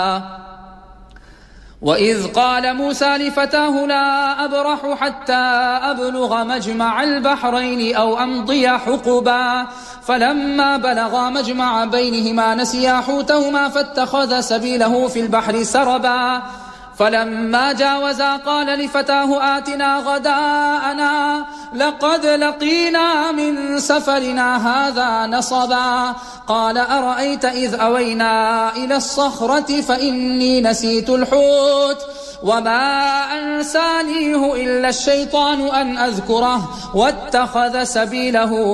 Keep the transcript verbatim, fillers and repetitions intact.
وإذ قال موسى لفتاه لا أبرح حتى أبلغ مجمع البحرين أو أمضي حقبا فلما بلغا مجمع بينهما نسيا حوتهما فاتخذ سبيله في البحر سربا فلما جاوزا قال لفتاه آتنا غداءنا لقد لقينا من سفرنا هذا نصبا قال أرأيت إذ أوينا إلى الصخرة فإني نسيت الحوت وما أنسانيه إلا الشيطان أن أذكره واتخذ سبيله